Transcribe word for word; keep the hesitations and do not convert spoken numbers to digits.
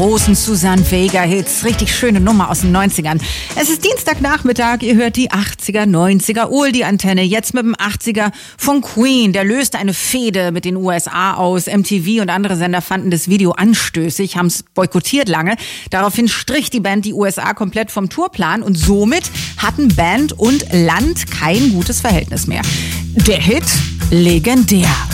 Großen Susanne Vega-Hits. Richtig schöne Nummer aus den neunzigern. Es ist Dienstagnachmittag, ihr hört die achtziger, neunziger. Oldie Antenne, jetzt mit dem achtziger von Queen. Der löste eine Fehde mit den U S A aus. M T V und andere Sender fanden das Video anstößig, haben es boykottiert lange. Daraufhin strich die Band die U S A komplett vom Tourplan und somit hatten Band und Land kein gutes Verhältnis mehr. Der Hit legendär.